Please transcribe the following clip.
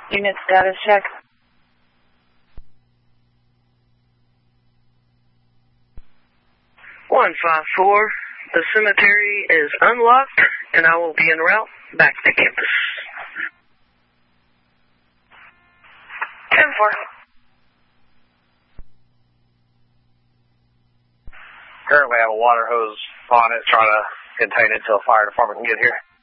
Unit status check. (154), the cemetery is unlocked, and I will be en route back to campus. 10-4. Currently I have a water hose on it, trying to contain it until fire department can get here.